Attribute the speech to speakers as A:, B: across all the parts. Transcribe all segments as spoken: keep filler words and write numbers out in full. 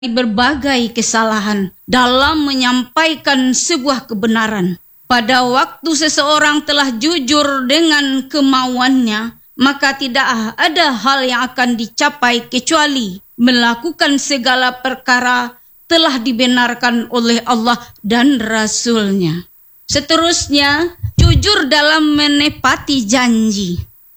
A: berbagai kesalahan dalam menyampaikan sebuah kebenaran. Pada waktu seseorang telah jujur dengan kemauannya, maka tidak ada hal yang akan dicapai kecuali melakukan segala perkara telah dibenarkan oleh Allah dan Rasul-Nya. Seterusnya, jujur dalam menepati janji.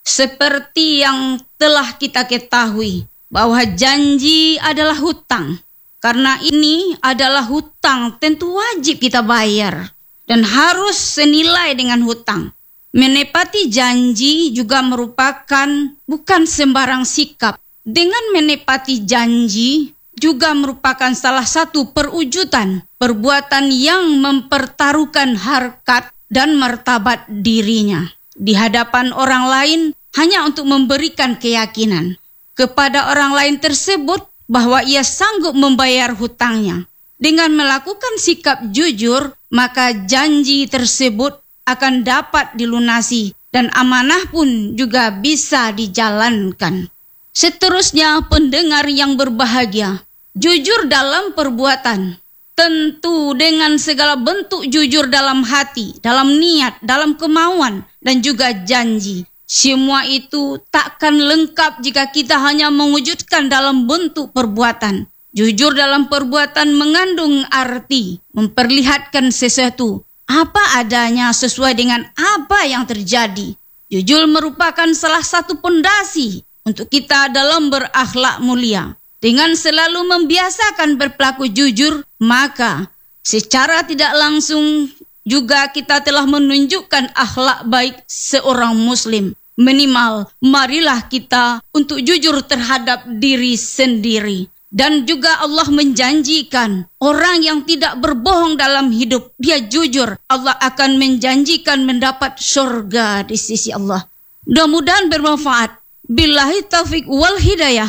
A: Seperti yang telah kita ketahui, bahwa janji adalah hutang. Karena ini adalah hutang, tentu wajib kita bayar dan harus senilai dengan hutang. Menepati janji juga merupakan bukan sembarang sikap. Dengan menepati janji juga merupakan salah satu perwujudan perbuatan yang mempertaruhkan harkat dan martabat dirinya di hadapan orang lain hanya untuk memberikan keyakinan kepada orang lain tersebut bahwa ia sanggup membayar hutangnya. Dengan melakukan sikap jujur, maka janji tersebut akan dapat dilunasi dan amanah pun juga bisa dijalankan. Seterusnya, pendengar yang berbahagia, jujur dalam perbuatan. Tentu dengan segala bentuk jujur dalam hati, dalam niat, dalam kemauan, dan juga janji. Semua itu takkan lengkap jika kita hanya mewujudkan dalam bentuk perbuatan. Jujur dalam perbuatan mengandung arti memperlihatkan sesuatu apa adanya sesuai dengan apa yang terjadi. Jujur merupakan salah satu pondasi untuk kita dalam berakhlak mulia. Dengan selalu membiasakan berperilaku jujur, maka secara tidak langsung juga kita telah menunjukkan akhlak baik seorang muslim. Minimal, marilah kita untuk jujur terhadap diri sendiri. Dan juga Allah menjanjikan orang yang tidak berbohong dalam hidup, dia jujur, Allah akan menjanjikan mendapat surga di sisi Allah. Mudah-mudahan bermanfaat. Billahi taufiq wal hidayah.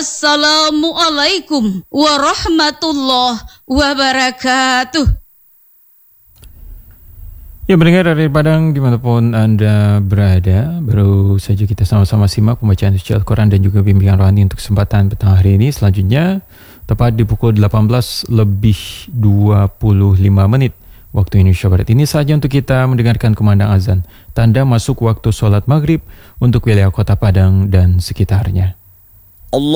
A: Assalamualaikum warahmatullahi wabarakatuh.
B: Ya, mendengar dari Padang dimanapun Anda berada, baru saja kita sama-sama simak pembacaan suci Al-Quran dan juga bimbingan rohani untuk kesempatan petang hari ini. Selanjutnya, tepat di pukul delapan belas lebih dua puluh lima menit waktu Indonesia Barat. Ini saja untuk kita mendengarkan kumandang azan, tanda masuk waktu sholat maghrib untuk wilayah kota Padang dan sekitarnya.
C: Allah